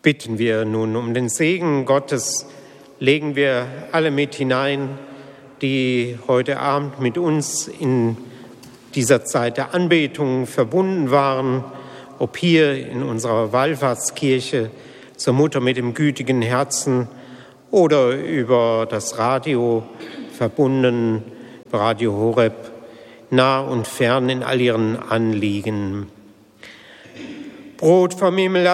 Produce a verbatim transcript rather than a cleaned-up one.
Bitten wir nun um den Segen Gottes, legen wir alle mit hinein, die heute Abend mit uns in dieser Zeit der Anbetung verbunden waren, ob hier in unserer Wallfahrtskirche zur Mutter mit dem gütigen Herzen oder über das Radio verbunden, Radio Horeb, nah und fern in all ihren Anliegen. Brot vom Himmel